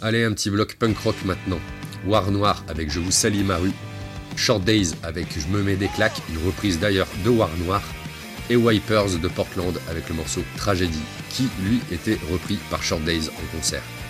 Allez, un petit bloc punk rock maintenant. War Noir avec Je vous salis ma rue. Short Days avec Je me mets des claques, une reprise d'ailleurs de War Noir. Et Wipers de Portland avec le morceau Tragédie, qui lui était repris par Short Days en concert.